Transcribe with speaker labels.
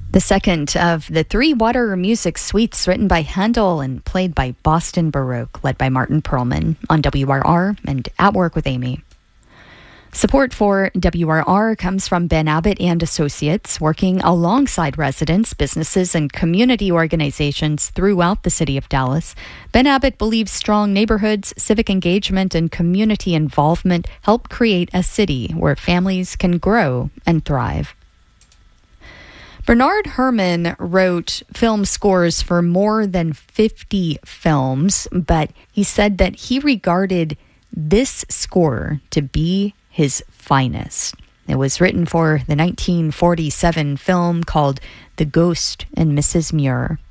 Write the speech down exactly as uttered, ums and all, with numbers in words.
Speaker 1: The second of the three water music suites written by Handel and played by Boston Baroque, led by Martin Perlman, on W R R and At Work with Amy. Support for W R R comes from Ben Abbott and Associates, working alongside residents, businesses, and community organizations throughout the city of Dallas. Ben Abbott believes strong neighborhoods, civic engagement, and community involvement help create a city where families can grow and thrive. Bernard Herrmann wrote film scores for more than fifty films, but he said that he regarded this score to be his finest. It was written for the nineteen forty-seven film called The Ghost and Missus Muir.